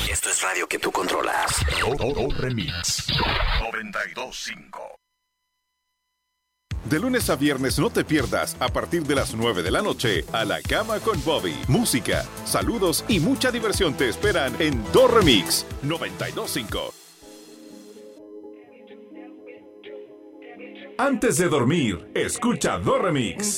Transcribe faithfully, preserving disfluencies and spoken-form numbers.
Y esto es radio que tú controlas. Todo Remix noventa y dos punto cinco. De lunes a viernes no te pierdas, a partir de las nueve de la noche, A la Cama con Bobby. Música, saludos y mucha diversión te esperan en Do Remix noventa y dos punto cinco. Antes de dormir, escucha Do Remix.